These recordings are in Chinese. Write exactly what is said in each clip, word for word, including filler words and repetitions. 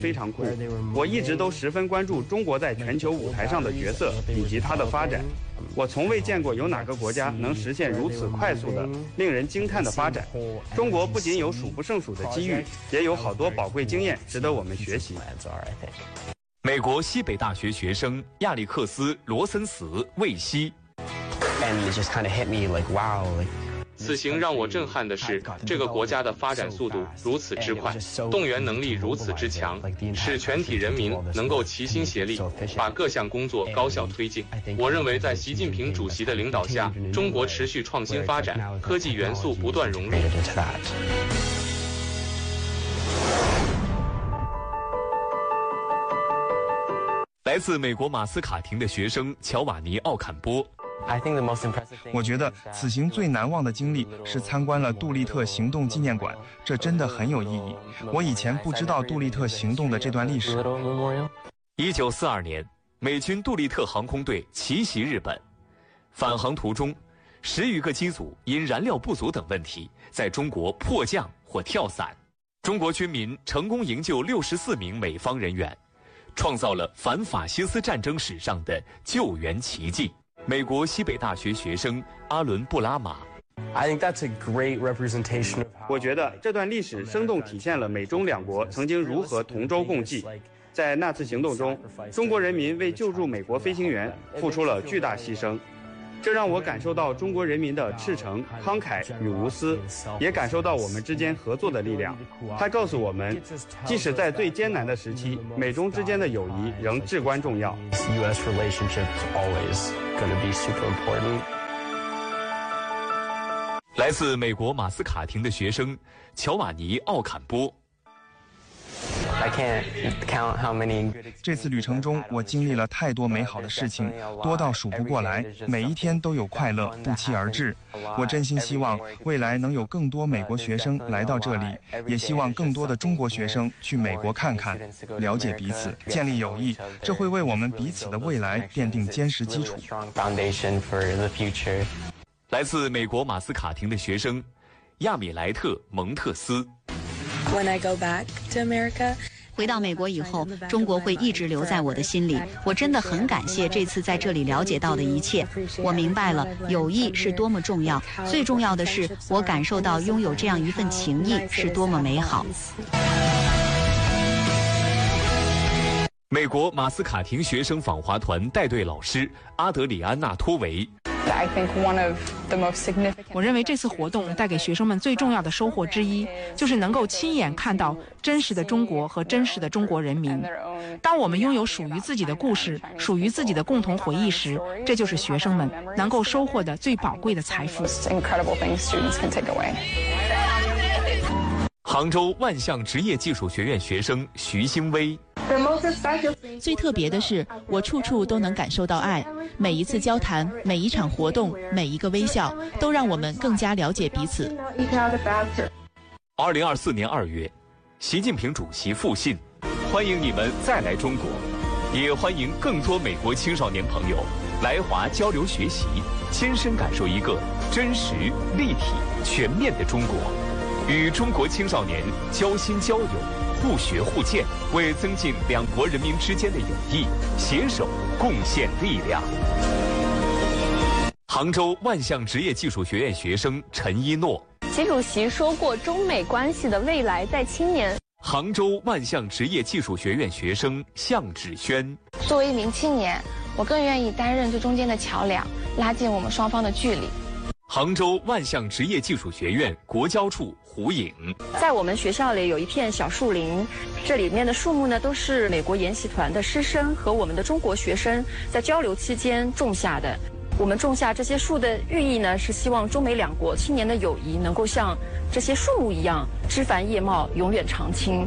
非常酷，我一直都十分关注中国在全球舞台上的角色以及它的发展。我从未见过有哪个国家能实现如此快速的、令人惊叹的发展。中国不仅有数不胜数的机遇，也有好多宝贵经验值得我们学习。 美国西北大学学生亚历克斯·罗森斯·魏西。 此行让我震撼的是，这个国家的发展速度如此之快，动员能力如此之强，使全体人民能够齐心协力，把各项工作高效推进。我认为，在习近平主席的领导下，中国持续创新发展，科技元素不断融入。 来自美国马斯卡廷的学生乔瓦尼·奥坎波。 我觉得此行最难忘的经历是参观了杜立特行动纪念馆，这真的很有意义。我以前不知道杜立特行动的这段历史。 一九四二年，美军杜立特航空队奇袭日本，返航途中，十余个机组因燃料不足等问题，在中国迫降或跳伞。中国军民成功营救六十四名美方人员，创造了反法西斯战争史上的救援奇迹。美国西北大学学生阿伦·布拉马。 我觉得这段历史生动体现了美中两国曾经如何同舟共济。在那次行动中，中国人民为救助美国飞行员付出了巨大牺牲，这让我感受到中国人民的赤诚、慷慨与无私，也感受到我们之间合作的力量。它告诉我们，即使在最艰难的时期，美中之间的友谊仍至关重要。 来自美国马斯卡廷的学生乔瓦尼·奥坎波。 这次旅程中，我经历了太多美好的事情，多到数不过来，每一天都有快乐不期而至。我真心希望未来能有更多美国学生来到这里，也希望更多的中国学生去美国看看，了解彼此，建立友谊，这会为我们彼此的未来奠定坚实基础。 来自美国马斯卡廷的学生亚米莱特·蒙特斯。 When I go back to America, 回到美国以后，中国会一直留在我的心里。我真的很感谢这次在这里了解到的一切。我明白了友谊是多么重要，最重要的是，我感受到拥有这样一份情谊是多么美好。 美国马斯卡廷学生访华团带队老师阿德里安娜·托维。 我认为这次活动带给学生们最重要的收获之一，就是能够亲眼看到真实的中国和真实的中国人民。当我们拥有属于自己的故事，属于自己的共同回忆时，这就是学生们能够收获的最宝贵的财富。 杭州万象职业技术学院学生徐兴威。 最特别的是，我处处都能感受到爱。每一次交谈，每一场活动，每一个微笑，都让我们更加了解彼此。 二零二四年二月，习近平主席复信，欢迎你们再来中国，也欢迎更多美国青少年朋友来华交流学习，亲身感受一个真实、立体、全面的中国，与中国青少年交心交友，互学互鉴，为增进两国人民之间的友谊携手贡献力量。杭州万象职业技术学院学生陈一诺。 习主席说过，中美关系的未来在青年。 杭州万象职业技术学院学生向芷轩。 作为一名青年，我更愿意担任这中间的桥梁，拉近我们双方的距离。 杭州万象职业技术学院国交处胡颖。 在我们学校里有一片小树林，这里面的树木呢都是美国研习团的师生和我们的中国学生在交流期间种下的。我们种下这些树的寓意呢，是希望中美两国青年的友谊能够像这些树木一样枝繁叶茂，永远长青。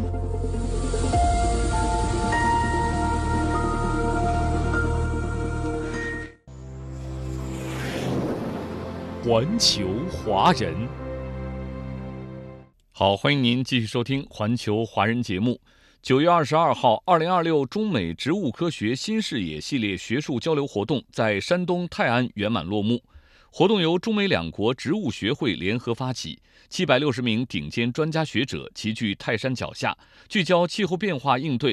环球华人，好，欢迎您继续收听环球华人节目。九月二十二号，二零二六中美植物科学新视野系列学术交流活动在山东泰安圆满落幕。 活动由中美两国植物学会联合发起，七百六十名顶尖专家学者齐聚泰山脚下，聚焦气候变化应对